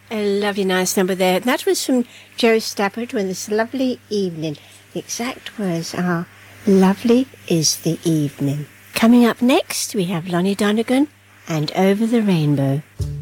A lovely, nice number there. That was from Joe Stafford with this lovely evening. The exact words are, lovely is the evening. Coming up next, we have Lonnie Donegan and Over the Rainbow.